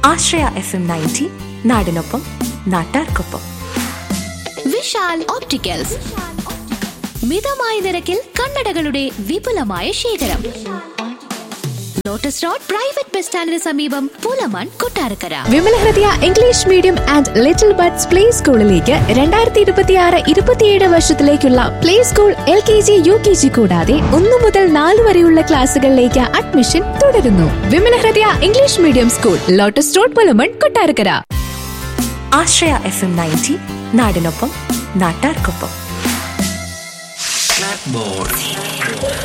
ആശ്രയ FM 90 നാടിനൊപ്പം നാട്ടാർക്കൊപ്പം. Vishal opticals, മിതമായ നിരക്കിൽ കണ്ണടകളുടെ വിപുലമായ ശേഖരം. ലോട്ടസ് റോഡ് പ്രൈവറ്റ് ബസ് സ്റ്റാൻഡിന് സമീപം, Pulamon, Kottarakkara. Vimala Hridaya English medium and little buds play സ്കൂളിലേക്ക് 2026-27 വർഷത്തിലേക്കുള്ള പ്ലേ സ്കൂൾ LKG UKG കൂടാതെ 1 മുതൽ 4 വരെയുള്ള ക്ലാസുകളിലേക്ക് അഡ്മിഷൻ തുടരുന്നു. Vimala Hridaya English medium school, lotus road, Pulamon, Kottarakkara. ആശ്രയ FM 90 നാടിനൊപ്പം നാട്ടാർക്കൊപ്പം.